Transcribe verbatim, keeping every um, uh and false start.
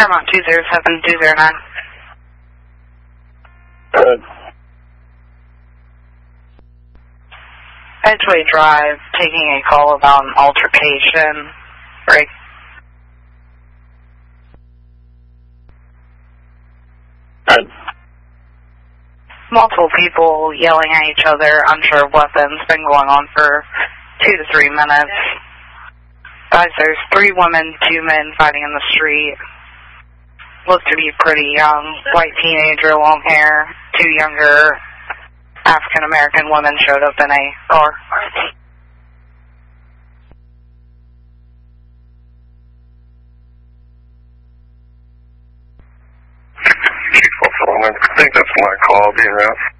Paramount two zero seven two zero nine. Good. Edgeway Drive, taking a call about an altercation. Break. Good. Multiple people yelling at each other, unsure of weapons, been going on for two to three minutes. Guys, there's three women, two men fighting in the street. Look to be pretty young, white teenager, long hair. Two younger African-American women showed up in a car. I think that's my call, D N F.